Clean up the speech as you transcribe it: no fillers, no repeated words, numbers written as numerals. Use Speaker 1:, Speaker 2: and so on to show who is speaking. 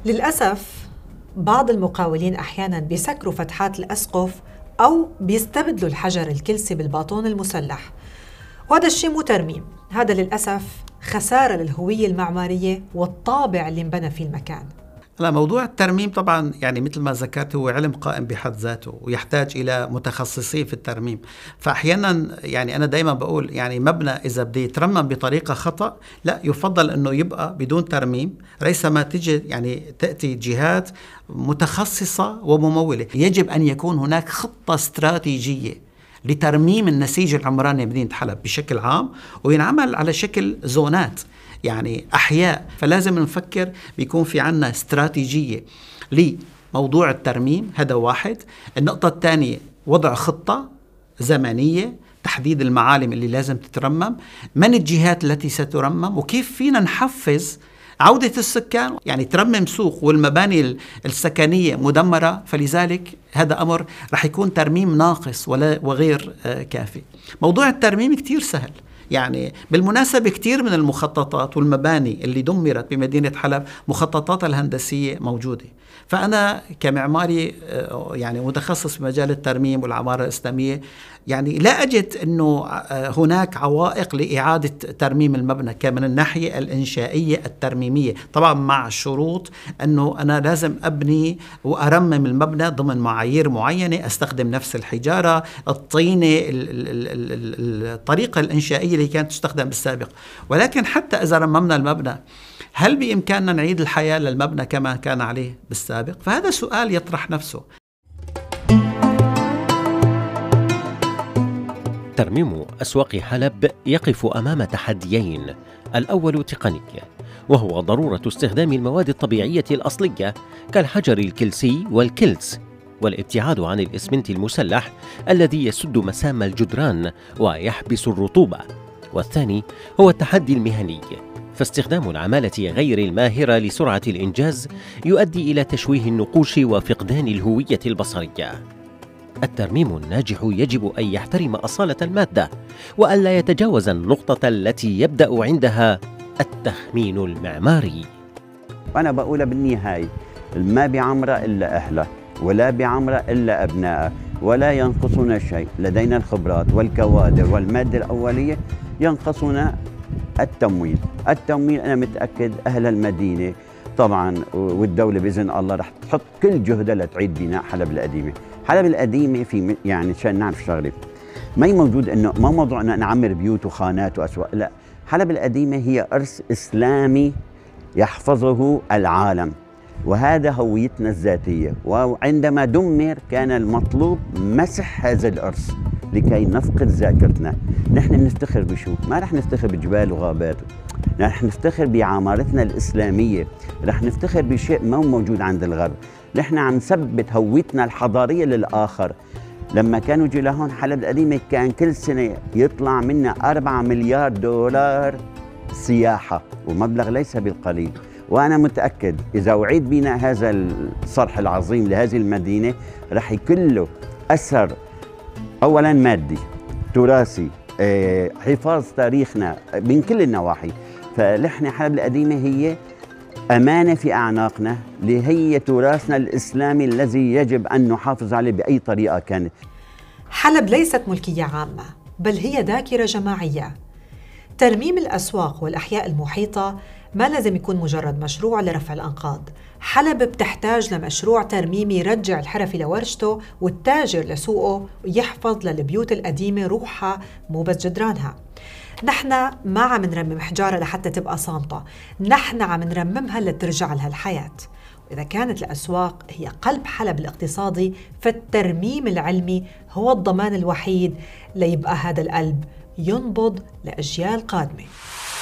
Speaker 1: للأسف بعض المقاولين أحياناً بيسكروا فتحات الأسقف أو بيستبدلوا الحجر الكلسي بالباطون المسلح، وهذا الشيء مو ترميم، هذا للأسف خسارة للهوية المعمارية والطابع اللي انبنى فيه المكان.
Speaker 2: لا، موضوع الترميم طبعا يعني مثل ما ذكرت هو علم قائم بحد ذاته ويحتاج إلى متخصصين في الترميم. فأحيانا يعني أنا دايما بقول يعني مبنى إذا بده يترمم بطريقة خطأ لا، يفضل أنه يبقى بدون ترميم، ريثما تجي يعني تأتي جهات متخصصة وممولة. يجب أن يكون هناك خطة استراتيجية لترميم النسيج العمراني بمدينة حلب بشكل عام، وينعمل على شكل زونات يعني أحياء. فلازم نفكر بيكون في عنا استراتيجية لموضوع الترميم، هذا واحد. النقطة الثانية وضع خطة زمنية، تحديد المعالم اللي لازم تترمم، من الجهات التي سترمم، وكيف فينا نحفز عودة السكان. يعني ترمم سوق والمباني السكنية مدمرة، فلذلك هذا أمر رح يكون ترميم ناقص وغير كافي. موضوع الترميم كتير سهل، يعني بالمناسبة كتير من المخططات والمباني اللي دمرت بمدينة حلب مخططات الهندسية موجودة. فأنا كمعماري يعني متخصص في مجال الترميم والعمارة الإسلامية، يعني لا أجد أنه هناك عوائق لإعادة ترميم المبنى من الناحية الإنشائية الترميمية، طبعا مع شروط أنه أنا لازم أبني وأرمم المبنى ضمن معايير معينة، أستخدم نفس الحجارة، الطينة، الطريقة الإنشائية اللي كانت تستخدم بالسابق. ولكن حتى إذا رممنا المبنى، هل بإمكاننا نعيد الحياة للمبنى كما كان عليه بالسابق؟ فهذا سؤال يطرح نفسه.
Speaker 3: ترميم أسواق حلب يقف أمام تحديين. الأول تقني، وهو ضرورة استخدام المواد الطبيعية الأصلية كالحجر الكلسي والكلس، والابتعاد عن الإسمنت المسلح الذي يسد مسام الجدران ويحبس الرطوبة. والثاني هو التحدي المهني، فاستخدام العمالة غير الماهرة لسرعة الإنجاز يؤدي إلى تشويه النقوش وفقدان الهوية البصرية. الترميم الناجح يجب أن يحترم أصالة المادة وألا يتجاوز النقطة التي يبدأ عندها التخمين المعماري.
Speaker 4: أنا بقول بالنهاية ما بعمرة إلا أهله، ولا بعمرة إلا أبناءه، ولا ينقصنا شيء. لدينا الخبرات والكوادر والمادة الأولية، ينقصنا التمويل. أنا متأكد أهل المدينة طبعا والدولة بإذن الله رح تحط كل جهدها لتعيد بناء حلب القديمة. حلب القديمة في يعني عشان نعرف شغلة، ما موجود إنه ما موضوع إنه نعمر بيوت وخانات وأسواق، لا، حلب القديمة هي إرث إسلامي يحفظه العالم، وهذا هويتنا الذاتية. وعندما دمر كان المطلوب مسح هذا الإرث لكي نفقد ذاكرتنا. نحن نفتخر بشو؟ ما رح نفتخر بجبال وغابات، رح نفتخر بعمارتنا الإسلامية، رح نفتخر بشيء ما هو موجود عند الغرب. نحن عم نثبت هويتنا الحضارية للآخر. لما كانوا يجوا لهون حلب القديمة كان كل سنة يطلع منا 4 مليار دولار سياحة، ومبلغ ليس بالقليل. وأنا متأكد إذا أعيد بناء هذا الصرح العظيم لهذه المدينة رح يكون له أثر أولاً مادي تراثي، حفاظ تاريخنا من كل النواحي. فنحن حلب القديمة هي أمانة في أعناقنا، هي تراثنا الإسلامي الذي يجب أن نحافظ عليه بأي طريقة كانت.
Speaker 1: حلب ليست ملكية عامة، بل هي ذاكرة جماعية. ترميم الأسواق والأحياء المحيطة ما لازم يكون مجرد مشروع لرفع الأنقاض. حلب بتحتاج لمشروع ترميمي يرجع الحرفي لورشته والتاجر لسوقه، ويحفظ للبيوت القديمة روحها مو بس جدرانها. نحن ما عم نرمم حجارة لحتى تبقى صامتة، نحن عم نرممها لترجع لها الحياة. وإذا كانت الأسواق هي قلب حلب الاقتصادي، فالترميم العلمي هو الضمان الوحيد ليبقى هذا القلب ينبض لأجيال قادمة.